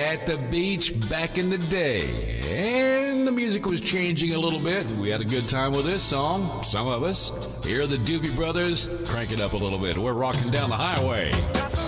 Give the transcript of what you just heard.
at the beach back in the day. And the music was changing a little bit. We had a good time with this song, some of us. Here are the Doobie Brothers. Crank it up a little bit. We're rocking down the highway.